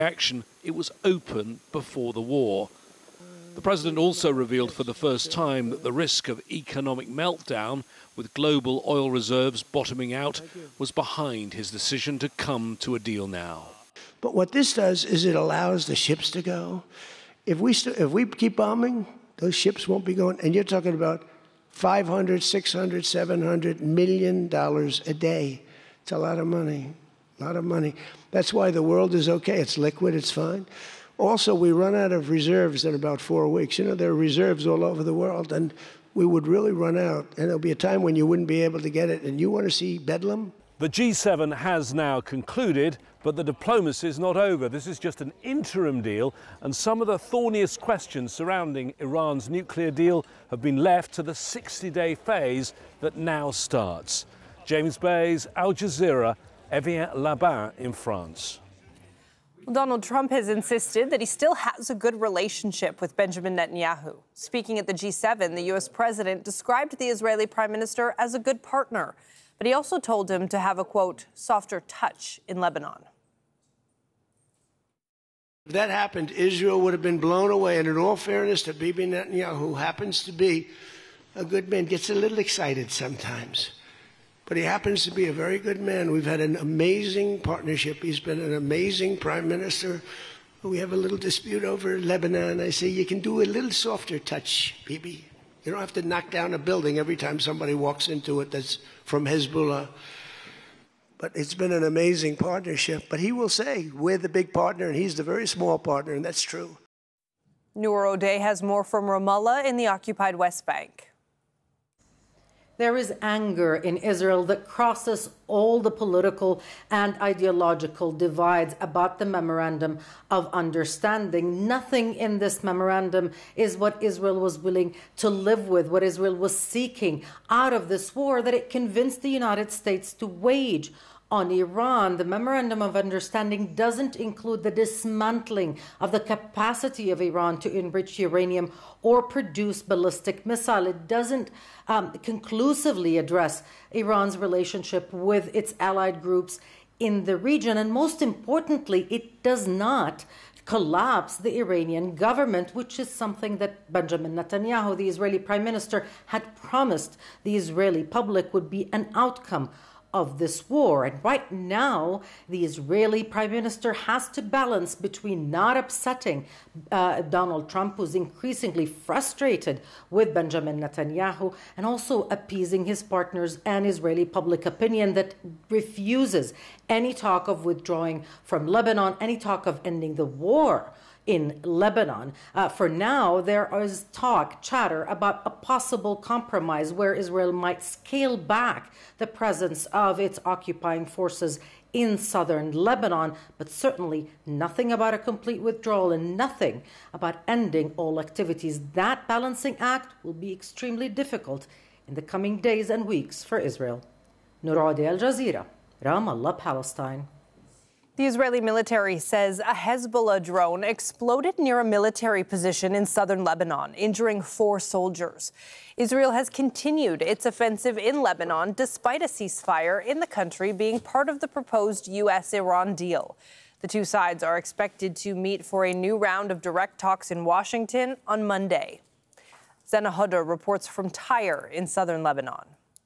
action, it was open before the war. The president also revealed for the first time that the risk of economic meltdown, with global oil reserves bottoming out, was behind his decision to come to a deal now. But what this does is it allows the ships to go. If we keep bombing, those ships won't be going. And you're talking about $500, $600, $700 million a day. It's a lot of money, a lot of money. That's why the world is okay. It's liquid, it's fine. Also, we run out of reserves in about 4 weeks. You know, there are reserves all over the world, and we would really run out. And there'll be a time when you wouldn't be able to get it. And you want to see bedlam? The G7 has now concluded, but the diplomacy is not over. This is just an interim deal, and some of the thorniest questions surrounding Iran's nuclear deal have been left to the 60-day phase that now starts. James Bays, Al Jazeera, Evian-les-Bains in France. Donald Trump has insisted that he still has a good relationship with Benjamin Netanyahu. Speaking at the G7, the U.S. president described the Israeli prime minister as a good partner, but he also told him to have a, quote, softer touch in Lebanon. If that happened, Israel would have been blown away. And in all fairness to Bibi Netanyahu, who happens to be a good man, gets a little excited sometimes. But he happens to be a very good man. We've had an amazing partnership. He's been an amazing prime minister. We have a little dispute over Lebanon. I say, you can do a little softer touch, Bibi. You don't have to knock down a building every time somebody walks into it that's from Hezbollah. But it's been an amazing partnership. But he will say, we're the big partner, and he's the very small partner, and that's true. Noor O'Day has more from Ramallah in the occupied West Bank. There is anger in Israel that crosses all the political and ideological divides about the Memorandum of Understanding. Nothing in this memorandum is what Israel was willing to live with, what Israel was seeking out of this war that it convinced the United States to wage on Iran. The Memorandum of Understanding doesn't include the dismantling of the capacity of Iran to enrich uranium or produce ballistic missile. It doesn't conclusively address Iran's relationship with its allied groups in the region. And most importantly, it does not collapse the Iranian government, which is something that Benjamin Netanyahu, the Israeli prime minister, had promised the Israeli public would be an outcome of this war. And right now, the Israeli prime minister has to balance between not upsetting Donald Trump, who's increasingly frustrated with Benjamin Netanyahu, and also appeasing his partners and Israeli public opinion that refuses any talk of withdrawing from Lebanon, any talk of ending the war in Lebanon. For now, there is chatter about a possible compromise where Israel might scale back the presence of its occupying forces in southern Lebanon, but certainly nothing about a complete withdrawal and nothing about ending all activities. That balancing act will be extremely difficult in the coming days and weeks for Israel. Noor O'Day, Al Jazeera, Ramallah, Palestine. The Israeli military says a Hezbollah drone exploded near a military position in southern Lebanon, injuring 4 soldiers. Israel has continued its offensive in Lebanon despite a ceasefire in the country being part of the proposed U.S.-Iran deal. The two sides are expected to meet for a new round of direct talks in Washington on Monday. Zena Hodder reports from Tyre in southern Lebanon.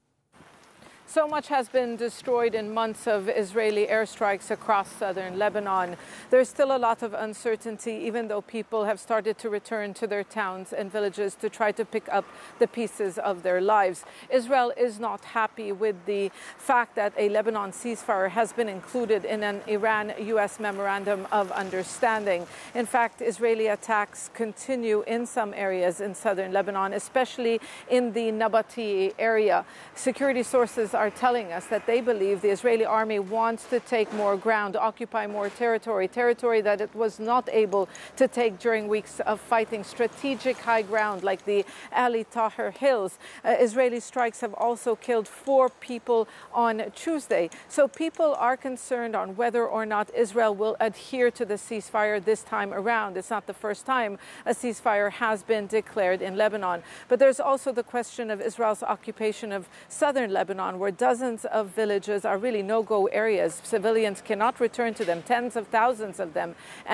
So much has been destroyed in months of Israeli airstrikes across southern Lebanon. There's still a lot of uncertainty, even though people have started to return to their towns and villages to try to pick up the pieces of their lives. Israel is not happy with the fact that a Lebanon ceasefire has been included in an Iran-U.S. Memorandum of Understanding. In fact, Israeli attacks continue in some areas in southern Lebanon, especially in the Nabati area. Security sources are telling us that they believe the Israeli army wants to take more ground, occupy more territory that it was not able to take during weeks of fighting strategic high ground like the Ali Tahrir Hills. Israeli strikes have also killed 4 people on Tuesday. So people are concerned on whether or not Israel will adhere to the ceasefire this time around. It's not the first time a ceasefire has been declared in Lebanon. But there's also the question of Israel's occupation of southern Lebanon, where where dozens of villages are really no-go areas. Civilians cannot return to them, tens of thousands of them.